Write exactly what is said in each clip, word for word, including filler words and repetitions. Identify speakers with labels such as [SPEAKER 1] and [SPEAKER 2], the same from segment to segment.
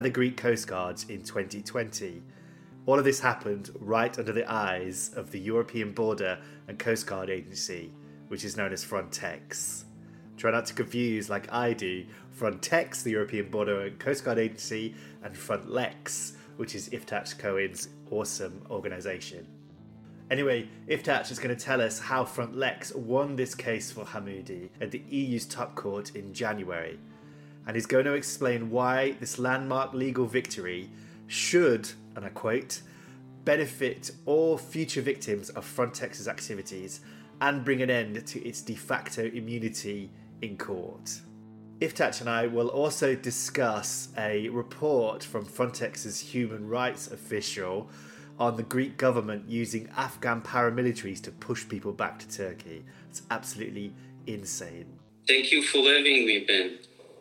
[SPEAKER 1] the Greek Coast Guard in twenty twenty. All of this happened right under the eyes of the European Border and Coast Guard Agency, which is known as Frontex. Try not to confuse, like I do, Frontex, the European Border and Coast Guard Agency, and Frontlex, which is Iftach Cohen's awesome organisation. Anyway, Iftach is going to tell us how Frontlex won this case for Hamoudi at the E U's top court in January. And he's going to explain why this landmark legal victory should, and I quote, benefit all future victims of Frontex's activities and bring an end to its de facto immunity in court. Iftach and I will also discuss a report from Frontex's human rights official on the Greek government using Afghan paramilitaries to push people back to Turkey. It's absolutely insane.
[SPEAKER 2] Thank you for having me, Ben.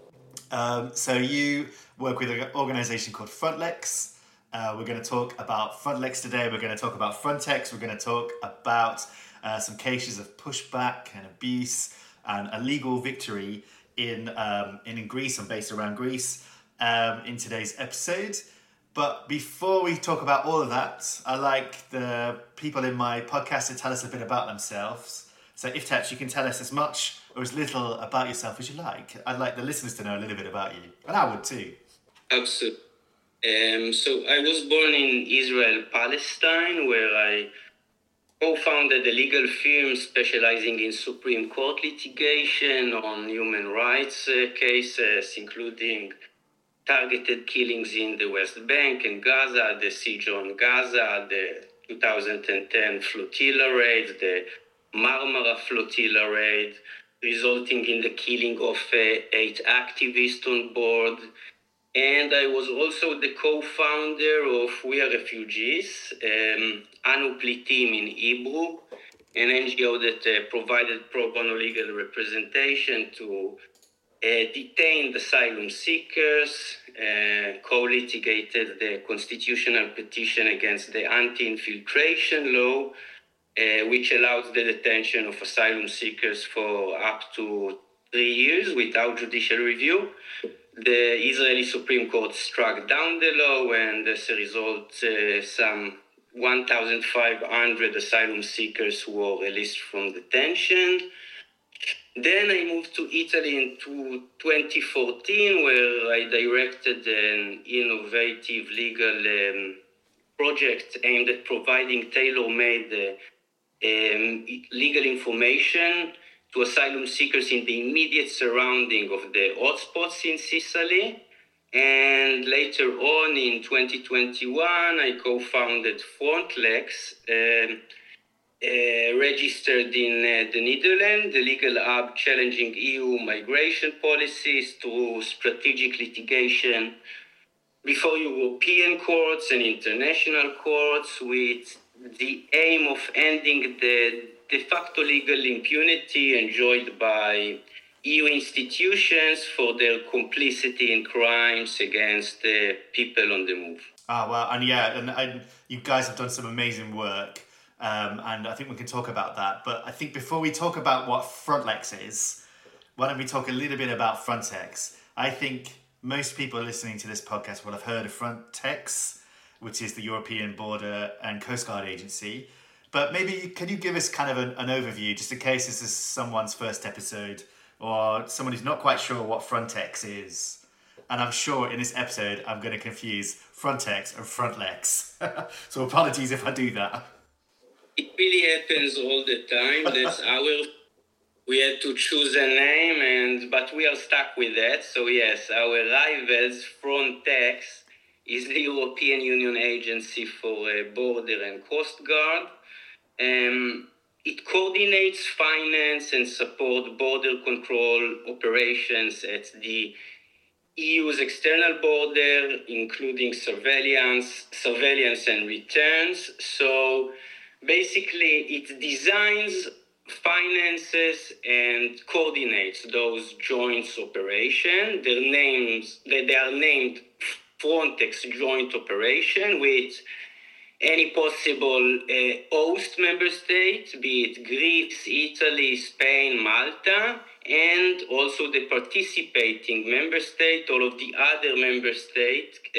[SPEAKER 1] Um, so you work with an organisation called Frontlex. Uh, we're going to talk about Frontlex today. We're going to talk about Frontex. We're going to talk about uh, some cases of pushback and abuse and a legal victory in um, in Greece and based around Greece um, in today's episode. But before we talk about all of that, I like the people in my podcast to tell us a bit about themselves. So Iftach, you can tell us as much or as little about yourself as you like. I'd like the listeners to know a little bit about you. And I would too.
[SPEAKER 2] Absolutely. Um, so I was born in Israel, Palestine, where I co-founded a legal firm specializing in Supreme Court litigation on human rights uh, cases, including targeted killings in the West Bank and Gaza, the siege on Gaza, the two thousand ten flotilla raid, the Marmara flotilla raid, resulting in the killing of uh, eight activists on board. And I was also the co-founder of We Are Refugees, um, Anu Plitim in Hebrew, an N G O that uh, provided pro bono legal representation to uh, detained asylum seekers, uh, co-litigated the constitutional petition against the anti-infiltration law, uh, which allows the detention of asylum seekers for up to three years without judicial review. The Israeli Supreme Court struck down the law, and as a result, uh, some one thousand five hundred asylum seekers were released from detention. Then I moved to Italy in twenty fourteen, where I directed an innovative legal um, project aimed at providing tailor-made uh, um, legal information to asylum seekers in the immediate surrounding of the hotspots in Sicily. And later on in twenty twenty-one, I co-founded Frontlex, uh, uh, registered in uh, the Netherlands, the legal hub challenging E U migration policies through strategic litigation before European courts and international courts, with the aim of ending the de facto legal impunity enjoyed by E U institutions for their complicity in crimes against the people on the move.
[SPEAKER 1] Ah, well, and yeah, and, and you guys have done some amazing work, um, and I think we can talk about that. But I think before we talk about what Frontlex is, why don't we talk a little bit about Frontex? I think most people listening to this podcast will have heard of Frontex, which is the European Border and Coast Guard Agency. But maybe, can you give us kind of an, an overview, just in case this is someone's first episode or someone who's not quite sure what Frontex is? And I'm sure in this episode, I'm going to confuse Frontex and Frontlex. So apologies if I do that.
[SPEAKER 2] It really happens all the time. That's our... We had to choose a name, and but we are stuck with that. So yes, our rivals, Frontex, is the European Union Agency for uh, Border and Coast Guard. Um, it coordinates, finance, and support border control operations at the E U's external border, including surveillance, surveillance and returns. So basically, it designs, finances, and coordinates those joint operations. Their names, they, they are named Frontex Joint Operation, with any possible uh, host member states, be it Greece, Italy, Spain, Malta, and also the participating member state, all of the other member states